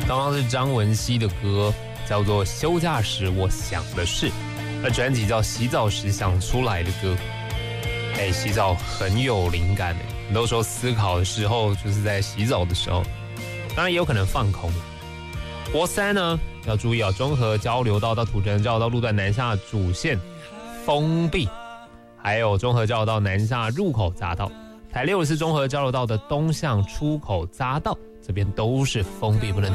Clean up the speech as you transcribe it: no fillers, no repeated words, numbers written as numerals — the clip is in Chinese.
刚刚是张文熙的歌，叫做《休假时我想的事》，而专辑叫《洗澡时想出来的歌》。洗澡很有灵感很多时候思考的时候就是在洗澡的时候，当然也有可能放空。国三呢要注意中和交流道到土城交流道路段南下主线封闭，还有中和交流道南下入口匝道，台64中和交流道的东向出口匝道这边都是封闭，不能